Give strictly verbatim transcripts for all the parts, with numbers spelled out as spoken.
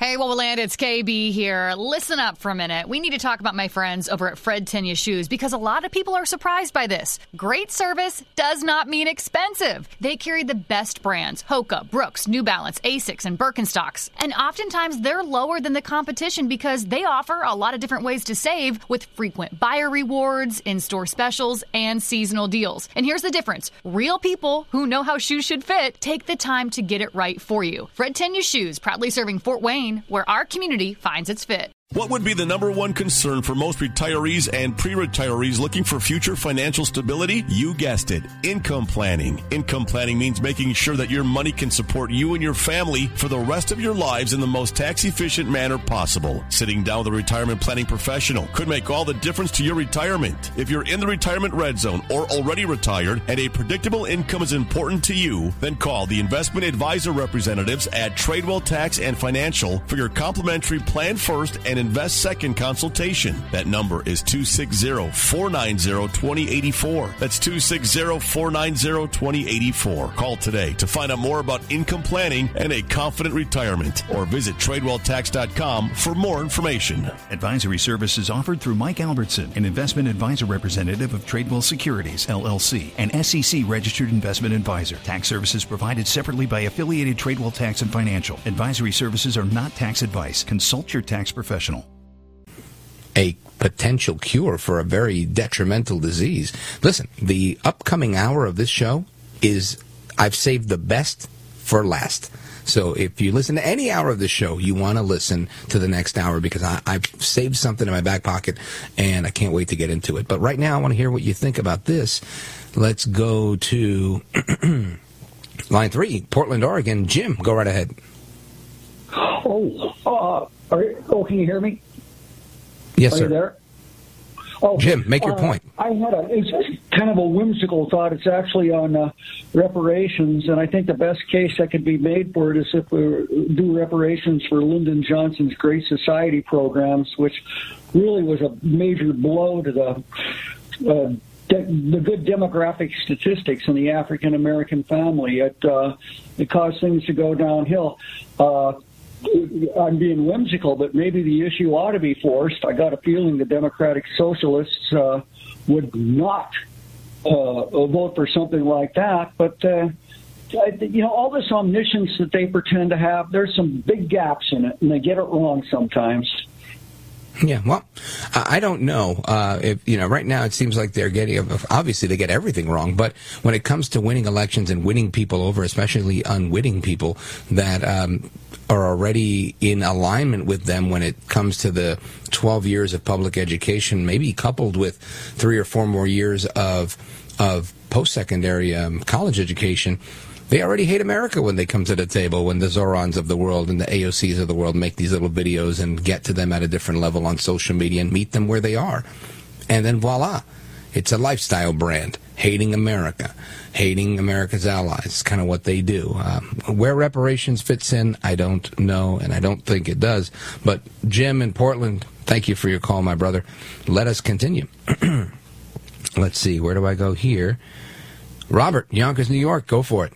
Hey, Woboland, it's K B here. Listen up for a minute. We need to talk about my friends over at Fred Tenya Shoes because a lot of people are surprised by this. Great service does not mean expensive. They carry the best brands, Hoka, Brooks, New Balance, Asics, and Birkenstocks. And oftentimes they're lower than the competition because they offer a lot of different ways to save with frequent buyer rewards, in-store specials, and seasonal deals. And here's the difference. Real people who know how shoes should fit take the time to get it right for you. Fred Tenya Shoes, proudly serving Fort Wayne, where our community finds its fit. What would be the number one concern for most retirees and pre-retirees looking for future financial stability? You guessed it, income planning. Income planning means making sure that your money can support you and your family for the rest of your lives in the most tax-efficient manner possible. Sitting down with a retirement planning professional could make all the difference to your retirement. If you're in the retirement red zone or already retired and a predictable income is important to you, then call the investment advisor representatives at Tradewell Tax and Financial for your complimentary Plan First and Invest Second consultation. That number is two six zero, four nine zero, two zero eight four. That's two six zero, four nine zero, two zero eight four. Call today to find out more about income planning and a confident retirement, or visit tradewell tax dot com for more information. Advisory services offered through Mike Albertson, an investment advisor representative of Tradewell Securities, L L C, an S E C registered investment advisor. Tax services provided separately by affiliated Tradewell Tax and Financial. Advisory services are not tax advice. Consult your tax professional. A potential cure for a very detrimental disease. Listen, the upcoming hour of this show is, I've saved the best for last. So if you listen to any hour of the show, you want to listen to the next hour because I, I've saved something in my back pocket and I can't wait to get into it. But right now I want to hear what you think about this. Let's go to line three, Portland, Oregon. Jim, go right ahead. Oh, uh, are, oh, can you hear me? Yes, Are sir. You there? Oh, Jim, make your uh, point. I had a it's kind of a whimsical thought. It's actually on uh, reparations, and I think the best case that could be made for it is if we do reparations for Lyndon Johnson's Great Society programs, which really was a major blow to the uh, de- the good demographic statistics in the African American family. It uh, it caused things to go downhill. Uh, I'm being whimsical, but maybe the issue ought to be forced. I got a feeling the Democratic Socialists uh, would not uh, vote for something like that. But, uh, you know, all this omniscience that they pretend to have, there's some big gaps in it, and they get it wrong sometimes. Yeah, well, I don't know. Uh, if you know, right now it seems like they're getting, obviously they get everything wrong, but when it comes to winning elections and winning people over, especially unwitting people that um, are already in alignment with them when it comes to the twelve years of public education, maybe coupled with three or four more years of of post-secondary um, college education, they already hate America when they come to the table, when the Zorons of the world and the A O Cs of the world make these little videos and get to them at a different level on social media and meet them where they are. And then voila, it's a lifestyle brand, hating America, hating America's allies. It's kind of what they do. Um, where reparations fits in, I don't know, and I don't think it does. But Jim in Portland, thank you for your call, my brother. Let us continue. Let's see, where do I go here? Robert, Yonkers, New York, go for it.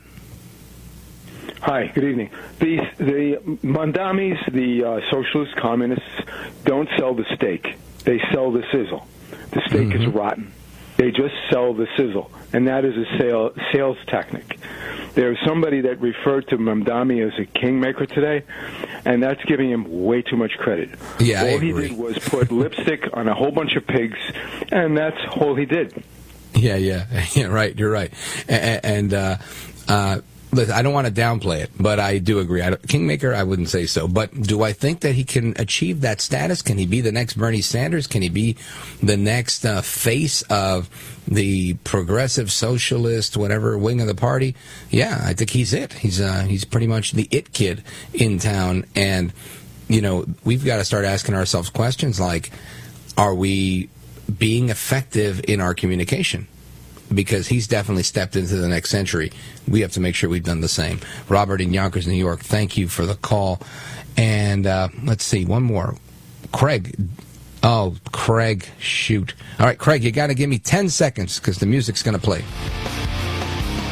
Hi, good evening. The the Mandamis, the uh, socialist communists, don't sell the steak. They sell the sizzle. The steak mm-hmm. is rotten. They just sell the sizzle, and that is a sale, sales technique. There's somebody that referred to Mamdani as a kingmaker today, and that's giving him way too much credit. Yeah, all I agree. he did was put lipstick on a whole bunch of pigs, and that's all he did. Yeah, yeah, yeah. Right, you're right, and. and uh, uh, Listen, I don't want to downplay it, but I do agree. I Kingmaker, I wouldn't say so. But do I think that he can achieve that status? Can he be the next Bernie Sanders? Can he be the next uh, face of the progressive socialist, whatever wing of the party? Yeah, I think he's it. He's uh, he's pretty much the it kid in town. And, you know, we've got to start asking ourselves questions like, are we being effective in our communication? Because he's definitely stepped into the next century. We have to make sure we've done the same. Robert in Yonkers, New York, thank you for the call. And uh, let's see, one more. Craig. Oh, Craig, shoot. All right, Craig, you got to give me ten seconds because the music's going to play.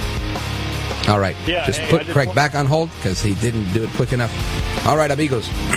All right, yeah, just hey, put just Craig want- back on hold because he didn't do it quick enough. All right, amigos.